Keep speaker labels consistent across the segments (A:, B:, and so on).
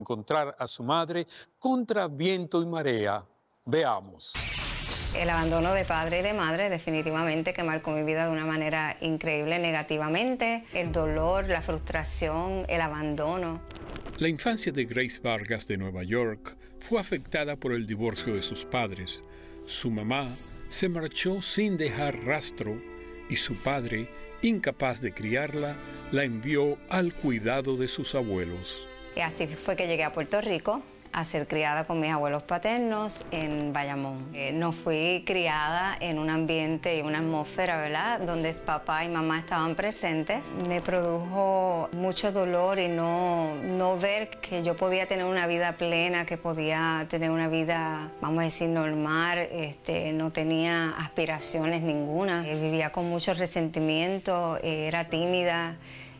A: encontrar a su madre contra viento y marea. Veamos.
B: El abandono de padre y de madre definitivamente que marcó mi vida de una manera increíble negativamente. El dolor, la frustración, el abandono.
C: La infancia de Grace Vargas de Nueva York fue afectada por el divorcio de sus padres. Su mamá se marchó sin dejar rastro y su padre, incapaz de criarla, la envió al cuidado de sus abuelos.
B: Y así fue que llegué a Puerto Rico a ser criada con mis abuelos paternos en Bayamón. No fui criada en un ambiente y una atmósfera, ¿verdad?, donde papá y mamá estaban presentes. Me produjo mucho dolor y no ver que yo podía tener una vida plena, que podía tener una vida, vamos a decir, normal. No tenía aspiraciones ninguna. Vivía con mucho resentimiento, era tímida.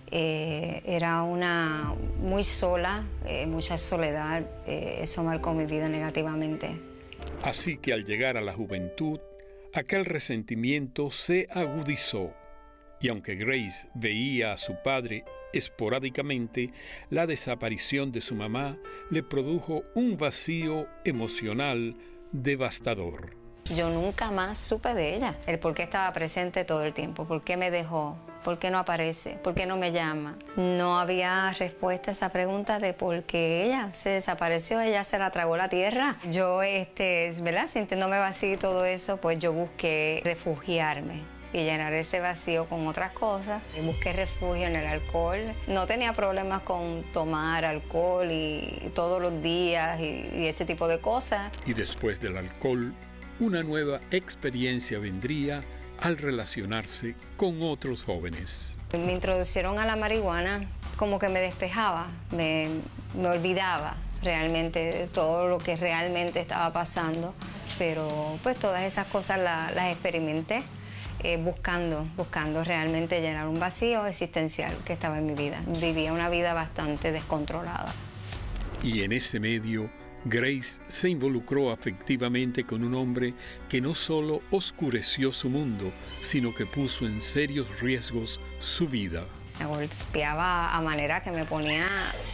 B: Era una muy sola, mucha soledad, eso marcó mi vida negativamente.
C: Así que al llegar a la juventud, aquel resentimiento se agudizó. Y aunque Grace veía a su padre esporádicamente, la desaparición de su mamá le produjo un vacío emocional devastador.
B: Yo nunca más supe de ella, el por qué estaba presente todo el tiempo, por qué me dejó. ¿Por qué no aparece? ¿Por qué no me llama? No había respuesta a esa pregunta de por qué ella se desapareció, ella se la tragó la tierra. Yo, ¿verdad?, sintiéndome vacío y todo eso, pues yo busqué refugiarme y llenar ese vacío con otras cosas. Busqué refugio en el alcohol. No tenía problemas con tomar alcohol y todos los días y ese tipo de cosas.
C: Y después del alcohol, una nueva experiencia vendría al relacionarse con otros jóvenes.
B: Me introducieron a la marihuana, como que me despejaba, me olvidaba realmente de todo lo que realmente estaba pasando, pero pues todas esas cosas las experimenté buscando realmente llenar un vacío existencial que estaba en mi vida. Vivía una vida bastante descontrolada.
C: Y en ese medio, Grace se involucró afectivamente con un hombre que no solo oscureció su mundo, sino que puso en serios riesgos su vida.
B: Me golpeaba a manera que me ponía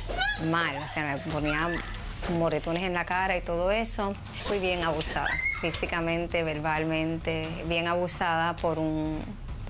B: mal, o sea, me ponía moretones en la cara y todo eso. Fui bien abusada, físicamente, verbalmente, bien abusada por un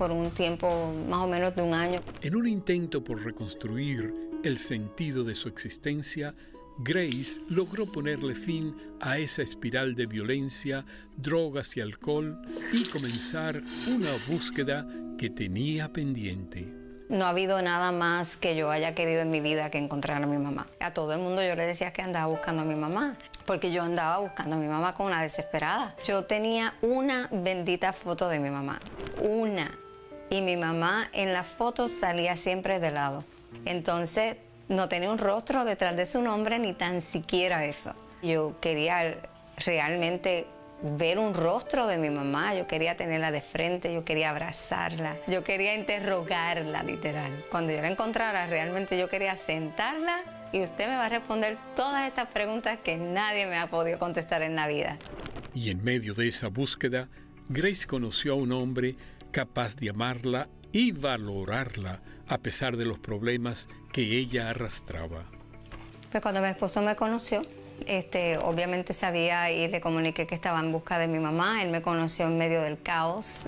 B: tiempo más o menos de un año.
C: En un intento por reconstruir el sentido de su existencia, Grace logró ponerle fin a esa espiral de violencia, drogas y alcohol y comenzar una búsqueda que tenía pendiente.
B: No ha habido nada más que yo haya querido en mi vida que encontrar a mi mamá. A todo el mundo yo le decía que andaba buscando a mi mamá, porque yo andaba buscando a mi mamá con una desesperada. Yo tenía una bendita foto de mi mamá, una, y mi mamá en la foto salía siempre de lado. Entonces, no tenía un rostro detrás de su nombre, ni tan siquiera eso. Yo quería realmente ver un rostro de mi mamá, yo quería tenerla de frente, yo quería abrazarla, yo quería interrogarla, literal. Cuando yo la encontrara, realmente yo quería sentarla y usted me va a responder todas estas preguntas que nadie me ha podido contestar en la vida.
C: Y en medio de esa búsqueda, Grace conoció a un hombre capaz de amarla y valorarla a pesar de los problemas que ella arrastraba.
B: Pues cuando mi esposo me conoció, obviamente sabía y le comuniqué que estaba en busca de mi mamá. Él me conoció en medio del caos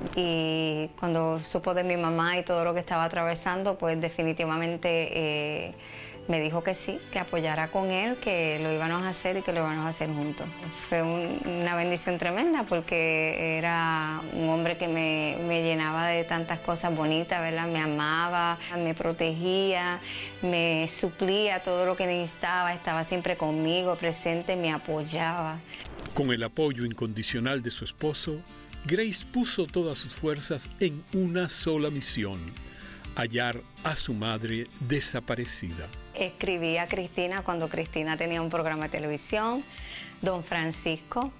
B: y cuando supo de mi mamá y todo lo que estaba atravesando, pues definitivamente me dijo que sí, que apoyara con él, que lo íbamos a hacer y que lo íbamos a hacer juntos. Fue una bendición tremenda porque era un hombre que me llenaba de tantas cosas bonitas, ¿verdad? Me amaba, me protegía, me suplía todo lo que necesitaba, estaba siempre conmigo, presente, me apoyaba.
C: Con el apoyo incondicional de su esposo, Grace puso todas sus fuerzas en una sola misión: hallar a su madre desaparecida.
B: Escribí a Cristina cuando Cristina tenía un programa de televisión, Don Francisco.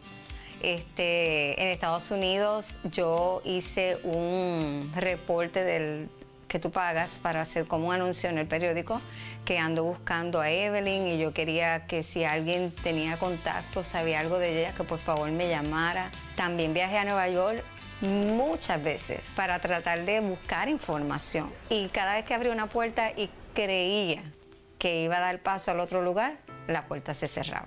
B: En Estados Unidos yo hice un reporte que tú pagas para hacer como un anuncio en el periódico, que ando buscando a Evelyn y yo quería que si alguien tenía contacto, sabía algo de ella, que por favor me llamara. También viajé a Nueva York muchas veces para tratar de buscar información. Y cada vez que abría una puerta y creía que iba a dar paso al otro lugar, la puerta se cerraba.